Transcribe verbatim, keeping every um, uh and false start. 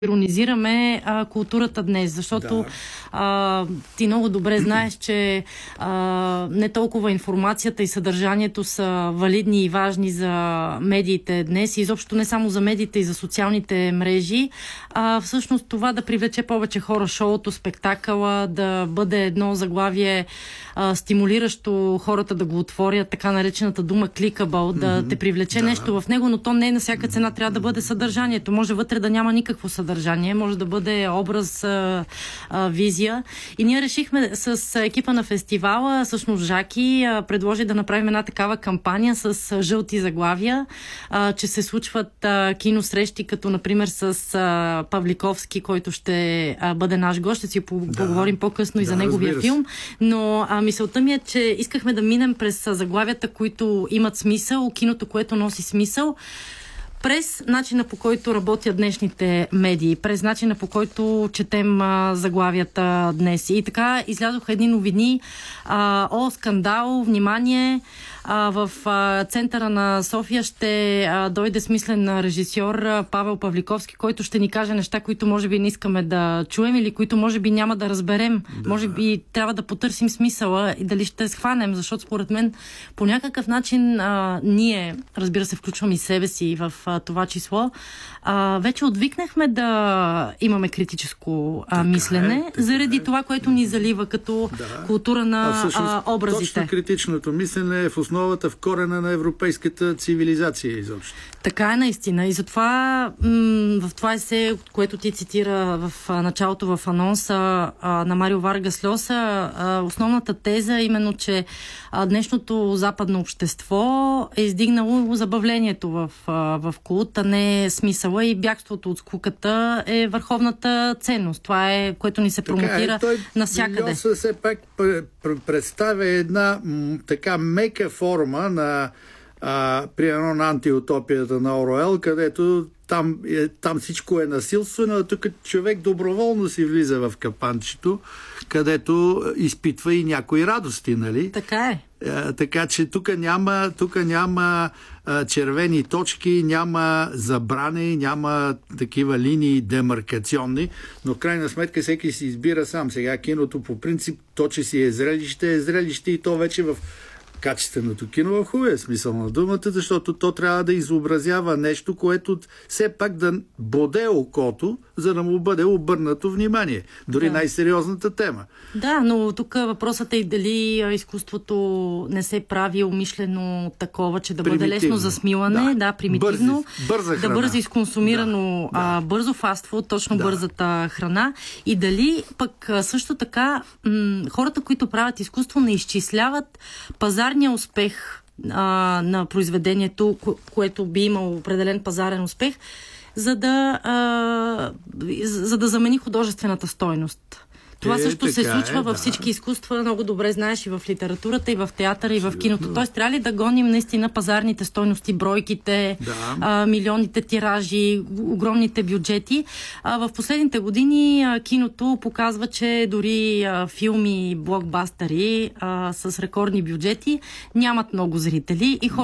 иронизираме а, културата днес, защото да. а, ти много добре знаеш, че а, не толкова информацията и съдържанието са валидни и важни за медиите днес, и изобщо не само за медиите и за социалните мрежи, а всъщност това да привлече повече хора, шоуто, спектакъла, да бъде едно заглавие а, стимулиращо хората да го отворят, така наречената дума clickable, да mm-hmm. те привлече да. нещо в него, но то не на всяка цена трябва да бъде съдържанието. Може вътре да няма никакво съдържание, може да бъде образ, а, а, визия. И ние решихме с екипа на фестивала, всъщност Жаки, а, предложи да направим една такава кампания с а, жълти заглавия, а, че се случват а, киносрещи, като например с а, Павликовски, който ще а, бъде наш гост, ще си да. поговорим по-късно да, и за неговия филм. Но а, мисълта ми е, че искахме да минем през а, заглавията, които имат смисъл, киното, което носи смисъл, през начина, по който работят днешните медии, през начина, по който четем а, заглавията днес. И така излязоха едни новини. А, о, скандал, внимание! А, в а, центъра на София ще а, дойде смислен режисьор а, Павел Павликовски, който ще ни каже неща, които може би не искаме да чуем или които може би няма да разберем. Да. Може би трябва да потърсим смисъла и дали ще схванем, защото според мен по някакъв начин а, ние, разбира се, включвам и себе си в а, това число, а, вече отвикнахме да имаме критическо а, мислене, е, заради е. това, което ни залива като да. култура на а, всъщност, а, образите. Точно критичното мислене е в основата, в корена на европейската цивилизация изобщо. Така е наистина. И затова м- в това есе, което ти цитира в а, началото в анонса а, на Марио Варгас Льоса, а, основната теза е именно, че а, днешното западно общество е издигнало забавлението в, а, в култ, а не смисъла, и бягството от скуката е върховната ценност. Това е, което ни се така промотира е, навсякъде. Льоса все пак представя една м- така мека форма на а, примерно на антиутопията на Оруел, където там, е, там всичко е насилствено, а тук човек доброволно си влиза в капанчето, където изпитва и някои радости, нали? Така е. А, така че тук няма, тук няма а, червени точки, няма забрани, няма такива линии демаркационни, но в крайна сметка всеки си избира сам. Сега киното по принцип, то, че си е зрелище, е зрелище, и то вече в качественото кино в хубавия смисъл на думата, защото то трябва да изобразява нещо, което все пак да боде окото, за да му бъде обърнато внимание. Дори да. най-сериозната тема. Да, но тук въпросът е и дали изкуството не се прави умишлено такова, че да бъде лесно за смилане, да, да примитивно, бързи, бърза храна. да бързо изконсумирано, да. А, бързо фастфуд, точно да. бързата храна, и дали пък също така м- хората, които правят изкуство, не изчисляват пазарния успех а, на произведението, ко- което би имало определен пазарен успех, за да, а, за да замени художествената стойност. Това е, също се случва е, във всички да. изкуства, много добре знаеш, и в литературата, и в театъра, и в киното. Тоест, трябва ли да гоним наистина пазарните стойности, бройките, да. а, милионите тиражи, огромните бюджети? А, в последните години а, киното показва, че дори а, филми, блокбастери а, с рекордни бюджети нямат много зрители и хора